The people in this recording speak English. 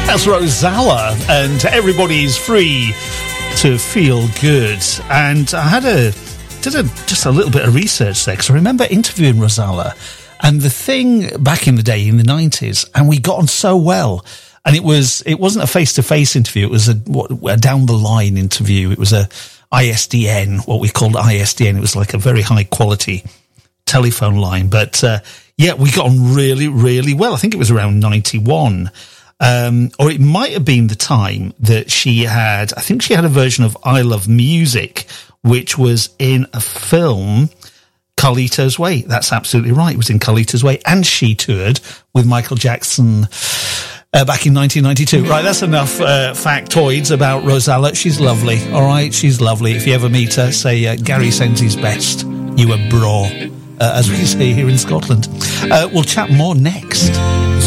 That's Rosalla, and everybody's free to feel good. And I did just a little bit of research there, because I remember interviewing Rosalla, and the thing back in the day, in the 90s, and we got on so well. And it wasn't a face-to-face interview, it was a down-the-line interview. It was a ISDN, what we called ISDN. It was like a very high-quality telephone line. But, yeah, we got on really, really well. I think it was around 91. Or it might have been the time that she had a version of I Love Music, which was in a film, Carlito's Way. That's absolutely right. It was in Carlito's Way. And she toured with Michael Jackson back in 1992. Right, that's enough factoids about Rosalla. She's lovely, all right? She's lovely. If you ever meet her, say Gary sends his best. You a bra, as we say here in Scotland. We'll chat more next.